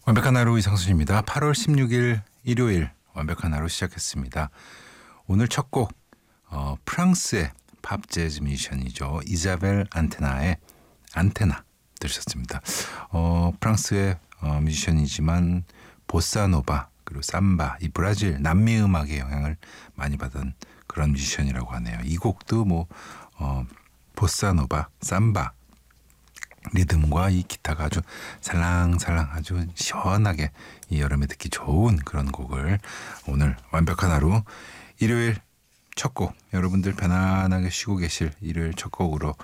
완벽한 하루 이상순입니다. 8월 16일 일요일 완벽한 하루 시작했습니다. 오늘 첫 곡 프랑스의 팝 재즈 뮤지션이죠. 이자벨 안테나의 안테나 들으셨습니다. 프랑스의 뮤지션이지만 보사노바 그리고 삼바, 이 브라질 남미 음악의 영향을 많이 받은 그런 뮤지션이라고 하네요. 이 곡도 보사노바, 삼바 리듬과 이 기타가 아주 살랑살랑 아주 시원하게 이 여름에 듣기 좋은 그런 곡을 오늘 완벽한 하루 일요일 첫 곡, 여러분들 편안하게 쉬고 계실 일요일 첫 곡으로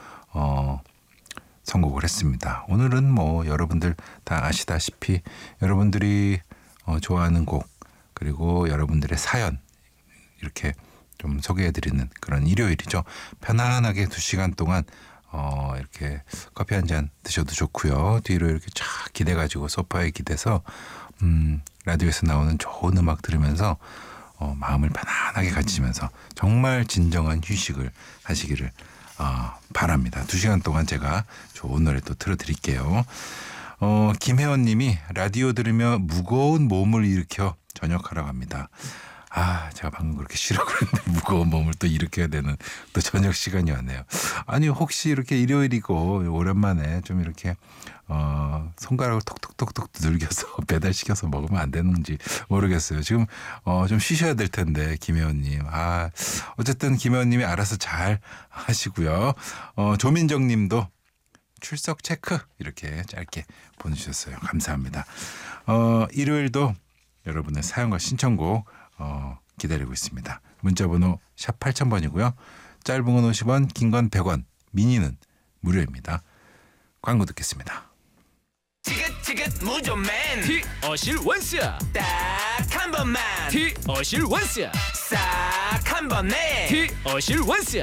선곡을 했습니다. 오늘은 여러분들 다 아시다시피 여러분들이 좋아하는 곡 그리고 여러분들의 사연 이렇게 좀 소개해드리는 그런 일요일이죠. 편안하게 2시간 동안 이렇게 커피 한 잔 드셔도 좋고요. 뒤로 이렇게 쫙 기대가지고 소파에 기대서 라디오에서 나오는 좋은 음악 들으면서 마음을 편안하게 가지면서 정말 진정한 휴식을 하시기를 바랍니다. 2시간 동안 제가 좋은 노래 또 틀어드릴게요. 김혜원 님이 라디오 들으며 무거운 몸을 일으켜 저녁하러 갑니다. 제가 방금 그렇게 쉬라고 그랬는데 무거운 몸을 또 일으켜야 되는 또 저녁 시간이 왔네요. 아니 혹시 이렇게 일요일이고 오랜만에 좀 이렇게 손가락을 톡톡톡톡 두들겨서 배달시켜서 먹으면 안 되는지 모르겠어요. 지금 좀 쉬셔야 될 텐데 김혜원님. 어쨌든 김혜원님이 알아서 잘 하시고요. 조민정님도 출석 체크 이렇게 짧게 보내주셨어요. 감사합니다. 일요일도 여러분의 사연과 신청곡 기다리고 있습니다. 문자번호 샵 8000번이고요. 짧은 건 50원, 긴 건 100원, 미니는 무료입니다. 광고 듣겠습니다. 지긋지긋 무좀맨 어실 원스야 딱 한 번만 어실 원스야 싹 한 번에 어실 원스야